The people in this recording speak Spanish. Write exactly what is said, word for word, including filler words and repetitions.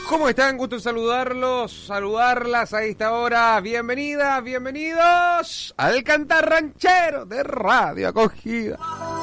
¿Cómo están? Gusto en saludarlos, saludarlas a esta hora. Bienvenidas, bienvenidos al Cantar Ranchero de Radio Acogida.